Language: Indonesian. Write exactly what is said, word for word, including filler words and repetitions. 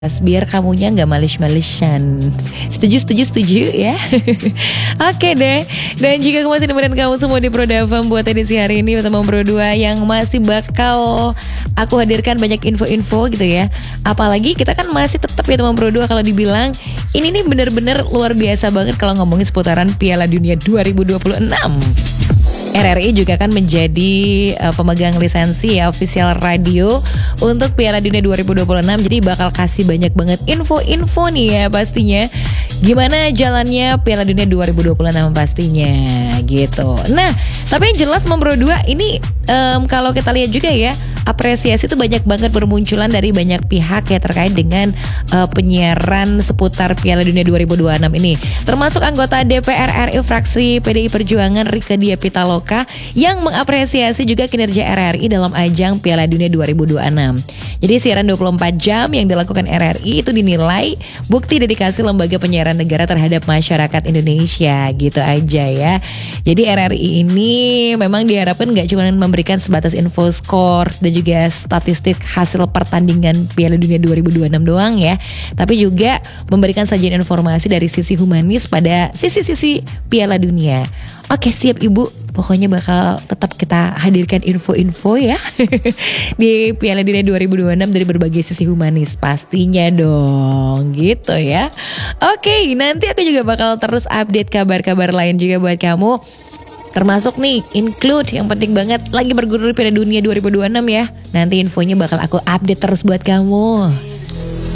biar kamunya nggak males-malesan. Setuju, setuju, setuju ya. Oke deh. Dan jika kamu masih nemenin kamu semua di Prodava buat edisi hari ini bersama Pro dua yang masih bakal aku hadirkan banyak info-info gitu ya. Apalagi kita kan masih tetap ya teman Pro dua kalau dibilang ini nih bener-bener luar biasa banget kalau ngomongin seputaran Piala Dunia dua ribu dua puluh enam. R R I juga akan menjadi uh, pemegang lisensi ya official radio untuk Piala Dunia dua ribu dua puluh enam. Jadi bakal kasih banyak banget info-info nih ya pastinya. Gimana jalannya Piala Dunia dua ribu dua puluh enam pastinya gitu. Nah, tapi yang jelas Membro dua ini um, kalau kita lihat juga ya, apresiasi itu banyak banget bermunculan dari banyak pihak ya terkait dengan uh, penyiaran seputar Piala Dunia dua ribu dua puluh enam ini. Termasuk anggota D P R R I fraksi P D I Perjuangan Rieke Diah Pitaloka yang mengapresiasi juga kinerja R R I dalam ajang Piala Dunia dua ribu dua puluh enam. Jadi siaran dua puluh empat jam yang dilakukan R R I itu dinilai bukti dedikasi lembaga penyiaran negara terhadap masyarakat Indonesia gitu aja ya. Jadi R R I ini memang diharapkan gak cuma memberikan sebatas info skor dan juga statistik hasil pertandingan Piala Dunia dua ribu dua puluh enam doang ya, tapi juga memberikan sajian informasi dari sisi humanis pada sisi-sisi Piala Dunia. Oke siap Ibu, pokoknya bakal tetap kita hadirkan info-info ya di Piala Dunia dua ribu dua puluh enam dari berbagai sisi humanis pastinya dong gitu ya. Oke, nanti aku juga bakal terus update kabar-kabar lain juga buat kamu. Termasuk nih, include yang penting banget lagi bergulir Piala Dunia dua ribu dua puluh enam ya. Nanti infonya bakal aku update terus buat kamu.